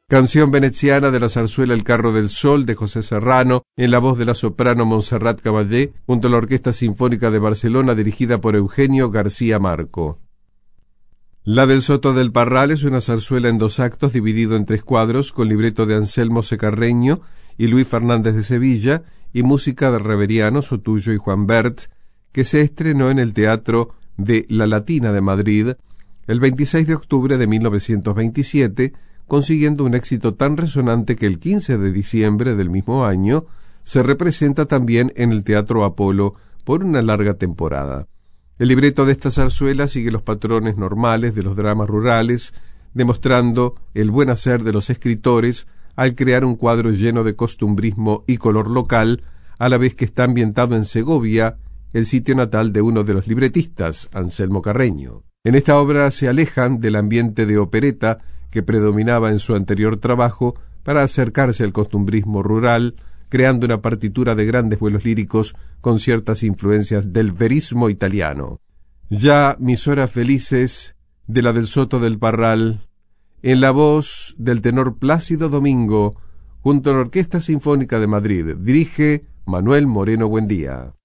Canción veneciana de la zarzuela El carro del sol de José Serrano, en la voz de la soprano Montserrat Caballé, junto a la Orquesta Sinfónica de Barcelona dirigida por Eugenio García Marco. La del Soto del Parral es una zarzuela en 2 actos dividido en 3 cuadros, con libreto de Anselmo Secarreño y Luis Fernández de Sevilla y música de Reveriano, Sotullo y Juan Bert, que se estrenó en el Teatro de la Latina de Madrid el 26 de octubre de 1927, consiguiendo un éxito tan resonante que el 15 de diciembre del mismo año se representa también en el Teatro Apolo por una larga temporada. El libreto de esta zarzuela sigue los patrones normales de los dramas rurales, demostrando el buen hacer de los escritores al crear un cuadro lleno de costumbrismo y color local, a la vez que está ambientado en Segovia, el sitio natal de uno de los libretistas, Anselmo Carreño. En esta obra se alejan del ambiente de opereta que predominaba en su anterior trabajo para acercarse al costumbrismo rural, creando una partitura de grandes vuelos líricos con ciertas influencias del verismo italiano. Ya Mis horas felices, de la del Soto del Parral, en la voz del tenor Plácido Domingo, junto a la Orquesta Sinfónica de Madrid, dirige Manuel Moreno Buendía.